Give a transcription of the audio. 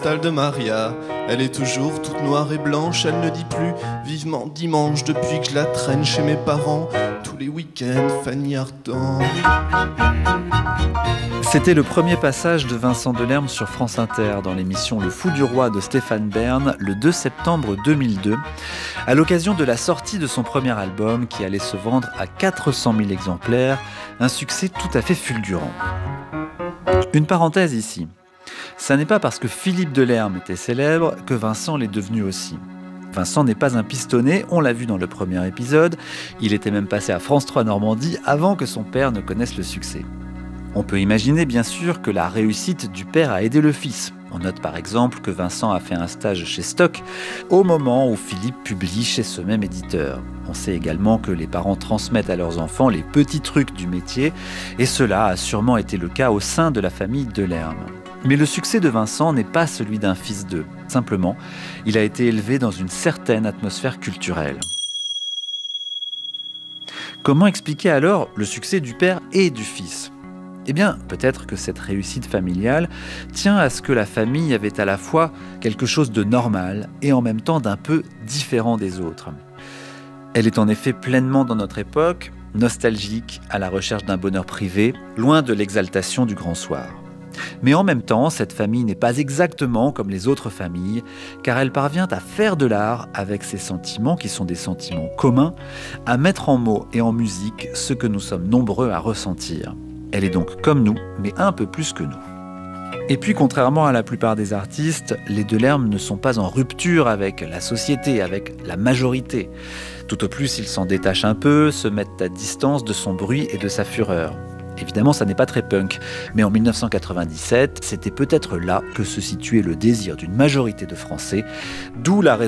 De Maria, elle est toujours toute noire et blanche, elle ne dit plus vivement dimanche depuis que je la traîne chez mes parents tous les week-ends. Fanny Ardant. C'était le premier passage de Vincent Delerme sur France Inter dans l'émission Le Fou du Roi de Stéphane Bern le 2 septembre 2002, à l'occasion de la sortie de son premier album qui allait se vendre à 400 000 exemplaires, un succès tout à fait fulgurant. Une parenthèse ici. Ça n'est pas parce que Philippe Delerme était célèbre que Vincent l'est devenu aussi. Vincent n'est pas un pistonné, on l'a vu dans le premier épisode, il était même passé à France 3 Normandie avant que son père ne connaisse le succès. On peut imaginer bien sûr que la réussite du père a aidé le fils. On note par exemple que Vincent a fait un stage chez Stock au moment où Philippe publie chez ce même éditeur. On sait également que les parents transmettent à leurs enfants les petits trucs du métier et cela a sûrement été le cas au sein de la famille Delerme. Mais le succès de Vincent n'est pas celui d'un fils d'eux. Simplement, il a été élevé dans une certaine atmosphère culturelle. Comment expliquer alors le succès du père et du fils ? Eh bien, peut-être que cette réussite familiale tient à ce que la famille avait à la fois quelque chose de normal et en même temps d'un peu différent des autres. Elle est en effet pleinement dans notre époque, nostalgique, à la recherche d'un bonheur privé, loin de l'exaltation du grand soir. Mais en même temps, cette famille n'est pas exactement comme les autres familles, car elle parvient à faire de l'art avec ses sentiments, qui sont des sentiments communs, à mettre en mots et en musique ce que nous sommes nombreux à ressentir. Elle est donc comme nous, mais un peu plus que nous. Et puis, contrairement à la plupart des artistes, les Delerme ne sont pas en rupture avec la société, avec la majorité. Tout au plus, ils s'en détachent un peu, se mettent à distance de son bruit et de sa fureur. Évidemment, ça n'est pas très punk, mais en 1997, c'était peut-être là que se situait le désir d'une majorité de Français, d'où la